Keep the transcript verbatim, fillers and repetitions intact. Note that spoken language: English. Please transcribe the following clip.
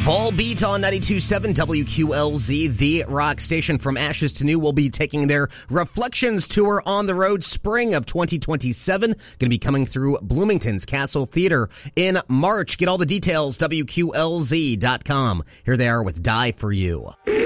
Volbeat on ninety-two point seven W Q L Z, the rock station. From Ashes to New will be taking their Reflections tour on the road spring of twenty twenty-seven. Going to be coming through Bloomington's Castle Theater in March. Get all the details, W Q L Z dot com. Here they are with Die For You.